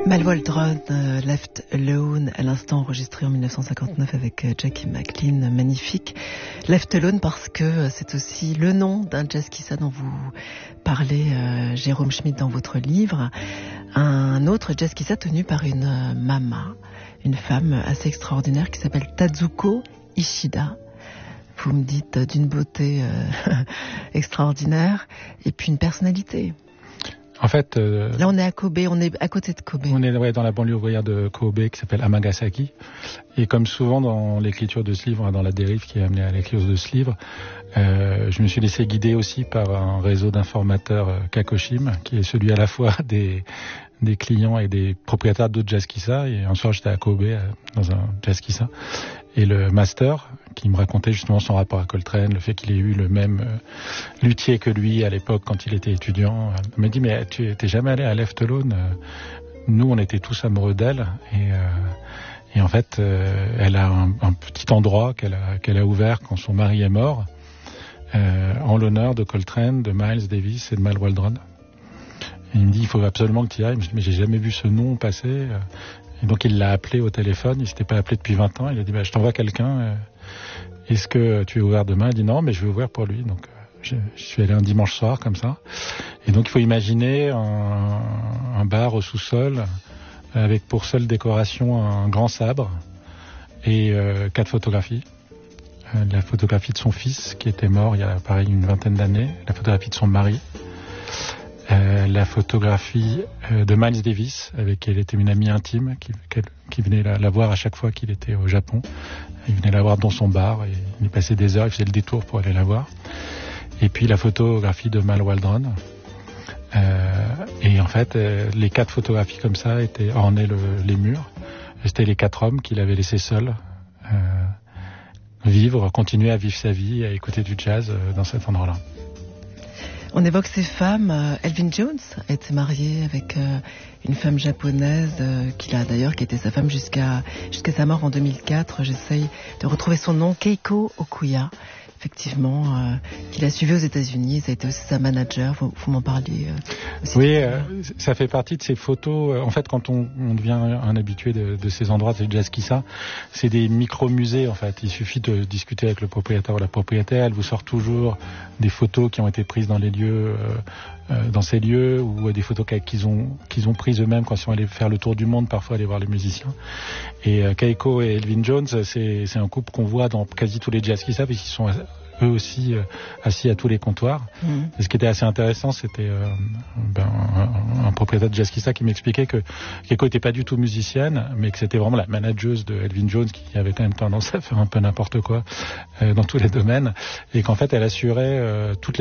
Mal Waldron, Left Alone, à l'instant enregistré en 1959 avec Jackie McLean, magnifique. Left Alone parce que c'est aussi le nom d'un jazzkissa dont vous parlez, Jérôme Schmidt, dans votre livre. Un autre jazzkissa tenu par une mama, une femme assez extraordinaire qui s'appelle Tazuko Ishida. Vous me dites d'une beauté extraordinaire et puis une personnalité. En fait, là, on est à Kobe, on est à côté de Kobe. On est dans la banlieue ouvrière de Kobe qui s'appelle Amagasaki. Et comme souvent dans l'écriture de ce livre, dans la dérive qui a amené à l'écriture de ce livre, je me suis laissé guider aussi par un réseau d'informateurs Kakoshim, qui est celui à la fois des clients et des propriétaires d'autres jazzkissa. Et un soir, j'étais à Kobe dans un jazzkissa. Et le master, qui me racontait justement son rapport à Coltrane, le fait qu'il ait eu le même luthier que lui à l'époque quand il était étudiant, m'a dit mais tu t'es jamais allé à Left Alone? Nous, on était tous amoureux d'elle et en fait, elle a un petit endroit qu'elle a ouvert quand son mari est mort, en l'honneur de Coltrane, de Miles Davis et de Mal Waldron. Et il me dit il faut absolument que tu y ailles. Mais j'ai jamais vu ce nom passer. Et donc il l'a appelé au téléphone, il s'était pas appelé depuis 20 ans, il a dit je t'envoie quelqu'un, est-ce que tu es ouvert demain? Il dit non, mais je vais ouvrir pour lui. Donc je suis allé un dimanche soir comme ça. Et donc il faut imaginer un bar au sous-sol avec pour seule décoration un grand sabre et 4 photographies. La photographie de son fils qui était mort il y a pareil une vingtaine d'années, la photographie de son mari. La photographie de Miles Davis, avec qui elle était une amie intime, qui venait la voir à chaque fois qu'il était au Japon. Il venait la voir dans son bar, et il passait des heures, il faisait le détour pour aller la voir. Et puis la photographie de Mal Waldron. Et en fait, les 4 photographies comme ça ornaient les murs. C'était les 4 hommes qu'il avait laissés seuls continuer à vivre sa vie, à écouter du jazz dans cet endroit-là. On évoque ces femmes. Elvin Jones a été marié avec une femme japonaise qui était sa femme jusqu'à sa mort en 2004. J'essaye de retrouver son nom, Keiko Okuya. Effectivement, qu'il a suivi aux États-Unis, ça a été aussi sa manager. Vous m'en parliez aussi. Oui, ça fait partie de ces photos. En fait, quand on devient un habitué de ces endroits, de jazzkissa, c'est des micro-musées. En fait, il suffit de discuter avec le propriétaire ou la propriétaire. Elle vous sort toujours des photos qui ont été prises dans les lieux, dans ces lieux, ou des photos qu'ils ont prises eux-mêmes quand ils sont allés faire le tour du monde, parfois aller voir les musiciens. Et Keiko et Elvin Jones, c'est un couple qu'on voit dans quasi tous les jazzkissa, parce qu'ils sont eux aussi assis à tous les comptoirs. Et ce qui était assez intéressant, c'était un propriétaire de jazzkissa qui m'expliquait que Keiko n'était pas du tout musicienne, mais que c'était vraiment la manageuse de Elvin Jones, qui avait quand même tendance à faire un peu n'importe quoi dans tous les domaines, et qu'en fait elle assurait toutes les